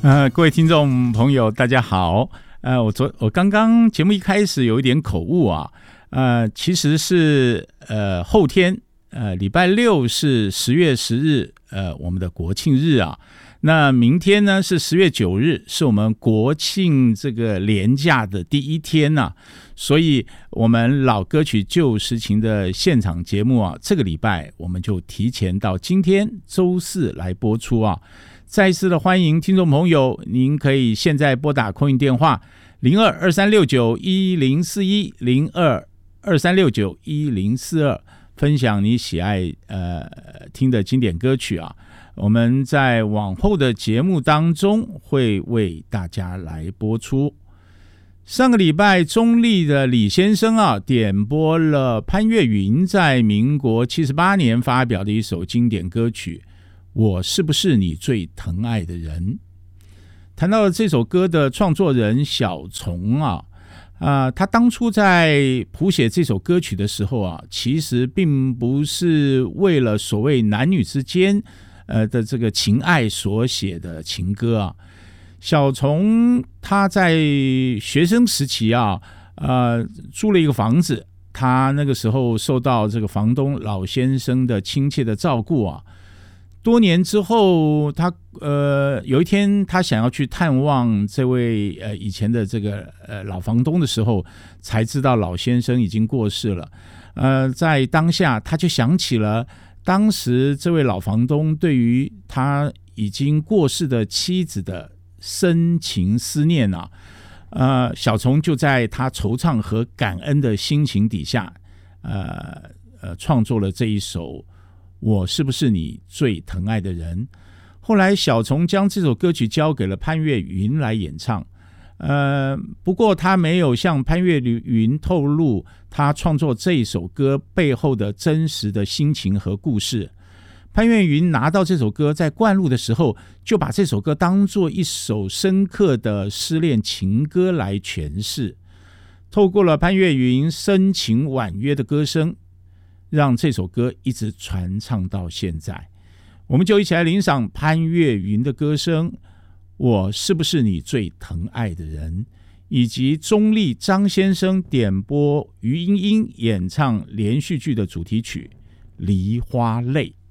各位听众朋友大家好。我刚刚节目一开始有一点口误啊，其实是后天礼拜六是10月10日我们的国庆日啊。那明天呢是10月9日，是我们国庆这个连假的第一天啊，所以我们老歌曲旧时情的现场节目啊，这个礼拜我们就提前到今天周四来播出啊。再一次的欢迎听众朋友，您可以现在拨打空运电话02-2369-1041 02-2369-1042，分享你喜爱听的经典歌曲啊。我们在往后的节目当中会为大家来播出。上个礼拜中立的李先生啊，点播了潘越云在民国78年发表的一首经典歌曲《我是不是你最疼爱的人》。谈到了这首歌的创作人小虫啊，他当初在谱写这首歌曲的时候啊，其实并不是为了所谓男女之间的这个情爱所写的情歌啊。小虫他在学生时期啊，租了一个房子，他那个时候受到这个房东老先生的亲切的照顾啊。多年之后，他有一天他想要去探望这位以前的这个老房东的时候，才知道老先生已经过世了。在当下他就想起了当时这位老房东对于他已经过世的妻子的深情思念啊。小虫就在他惆怅和感恩的心情底下，创作了这一首我是不是你最疼爱的人。后来小虫将这首歌曲交给了潘越云来演唱，不过他没有向潘越云透露他创作这一首歌背后的真实的心情和故事。潘越云拿到这首歌在灌录的时候，就把这首歌当作一首深刻的失恋情歌来诠释。透过了潘越云深情婉约的歌声，让这首歌一直传唱到现在。我们就一起来欣赏潘越云的歌声《我是不是你最疼爱的人》，以及中立张先生点播于莺莺演唱连续剧的主题曲《梨花泪》。